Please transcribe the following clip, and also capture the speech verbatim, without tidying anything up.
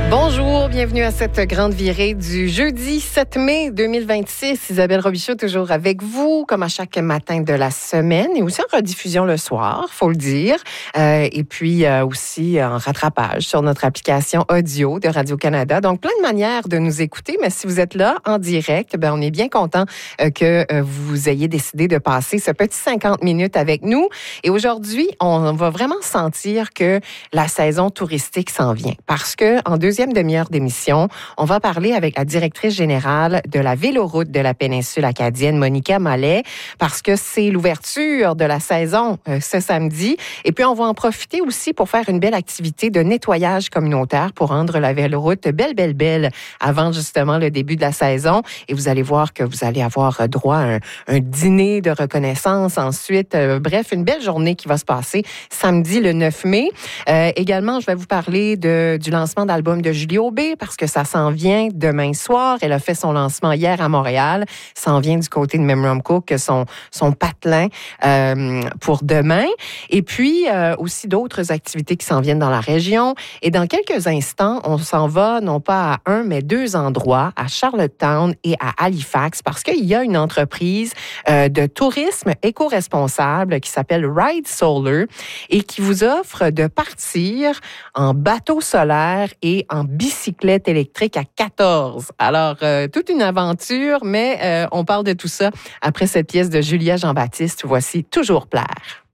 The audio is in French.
Bonjour, bienvenue à cette grande virée du jeudi sept mai deux mille vingt-six. Isabelle Robichaud toujours avec vous, comme à chaque matin de la semaine et aussi en rediffusion le soir, faut le dire. Euh, et puis euh, aussi en rattrapage sur notre application audio de Radio-Canada. Donc, plein de manières de nous écouter, mais si vous êtes là en direct, ben on est bien content euh, que euh, vous ayez décidé de passer ce petit cinquante minutes avec nous. Et aujourd'hui, on va vraiment sentir que la saison touristique s'en vient parce que en deuxième demi-heure d'émission, on va parler avec la directrice générale de la Véloroute de la péninsule acadienne, Monica Mallet, parce que c'est l'ouverture de la saison euh, ce samedi. Et puis, on va en profiter aussi pour faire une belle activité de nettoyage communautaire pour rendre la Véloroute belle, belle, belle avant justement le début de la saison. Et vous allez voir que vous allez avoir droit à un, un dîner de reconnaissance ensuite. Euh, bref, une belle journée qui va se passer samedi le neuf mai. Euh, également, je vais vous parler de, du lancement d'album de Julie Aubé parce que ça s'en vient demain soir. Elle a fait son lancement hier à Montréal. Ça s'en vient du côté de Memram Cook, son, son patelin euh, pour demain. Et puis, euh, aussi d'autres activités qui s'en viennent dans la région. Et dans quelques instants, on s'en va non pas à un, mais deux endroits, à Charlottetown et à Halifax, parce qu'il y a une entreprise euh, de tourisme éco-responsable qui s'appelle Ride Solar et qui vous offre de partir en bateau solaire et en bicyclette électrique à quatorze. Alors, euh, toute une aventure, mais euh, on parle de tout ça après cette pièce de Julia Jean-Baptiste. Voici Toujours plaire.